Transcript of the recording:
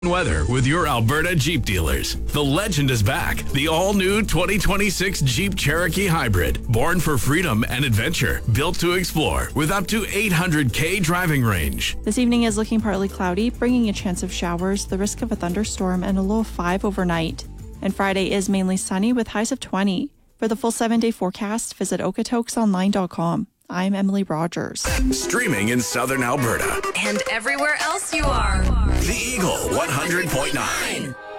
Weather with your Alberta Jeep dealers. The legend is back. The all-new 2026 Jeep Cherokee Hybrid. Born for freedom and adventure. Built to explore with up to 800K driving range. This evening is looking partly cloudy, bringing a chance of showers, the risk of a thunderstorm, and a low of 5 overnight. And Friday is mainly sunny with highs of 20. For the full 7-day forecast, visit okatokesonline.com. I'm Emily Rogers. Streaming in southern Alberta. And everywhere else you are. The Eagle 100.9.